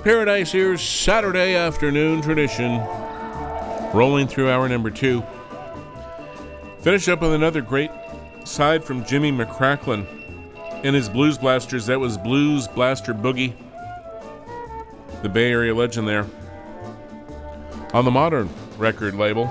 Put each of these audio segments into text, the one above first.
Paradise here's Saturday afternoon tradition. Rolling through hour number 2. Finish up with another great side from Jimmy McCracklin and his Blues Blasters. That was Blues Blaster Boogie, the Bay Area legend there, on the Modern record label.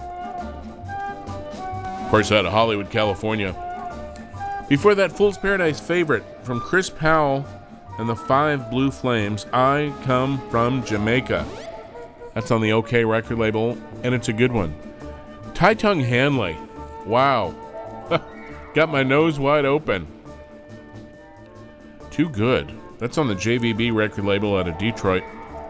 Of course, out of Hollywood, California. Before that, Fool's Paradise favorite from Chris Powell and the Five Blue Flames, I Come From Jamaica. That's on the OK record label, and it's a good one. Ty Tongue Hanley. Wow. Got my nose wide open. Too good. That's on the JVB record label out of Detroit.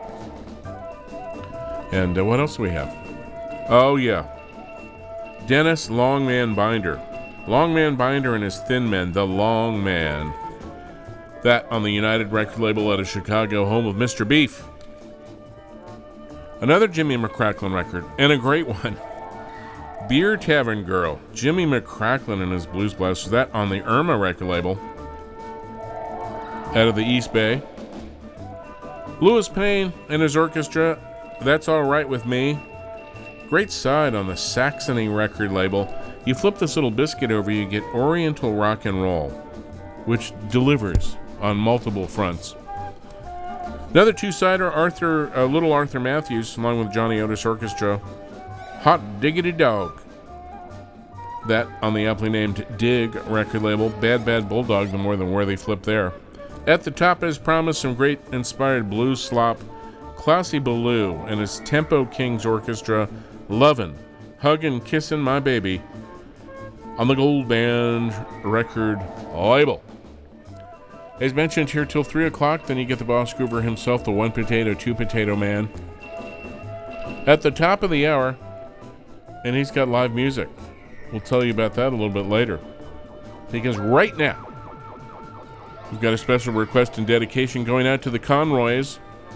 And what else do we have? Oh, yeah. Dennis Longman Binder. Longman Binder and his Thin Men, The Long Man. That on the United record label out of Chicago, home of Mr. Beef. Another Jimmy McCracklin record, and a great one. Beer Tavern Girl. Jimmy McCracklin and his Blues Blasters. That on the Irma record label out of the East Bay. Louis Payne and his orchestra. That's All Right With Me. Great side on the Saxony record label. You flip this little biscuit over, you get Oriental Rock and Roll, which delivers on multiple fronts. Another two-sider, Little Arthur Matthews, along with Johnny Otis Orchestra. Hot Diggity Dog. That on the aptly named Dig record label. Bad Bad Bulldog, the more than worthy flip there. At the top, as promised, some great inspired blues slop. Classy Ballou and his Tempo Kings Orchestra. Lovin', Huggin', Kissin' My Baby on the Gold Band record label. As mentioned here till 3 o'clock, then you get the Boss Groover himself, the One Potato, Two Potato Man. At the top of the hour, and he's got live music. We'll tell you about that a little bit later. Because right now, we've got a special request and dedication going out to the Conroys.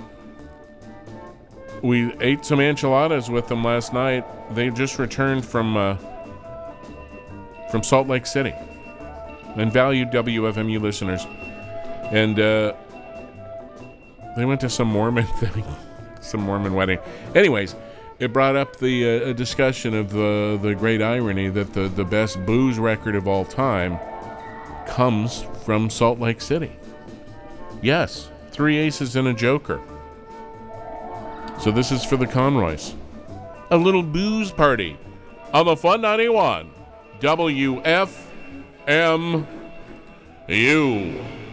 We ate some enchiladas with them last night. They just returned from Salt Lake City. And valued WFMU listeners. And they went to some Mormon thing, some Mormon wedding. Anyways, it brought up the discussion of the great irony that the best booze record of all time comes from Salt Lake City. Yes, 3 aces and a joker. So this is for the Conroys. A little booze party on the Fun 91 WFMU.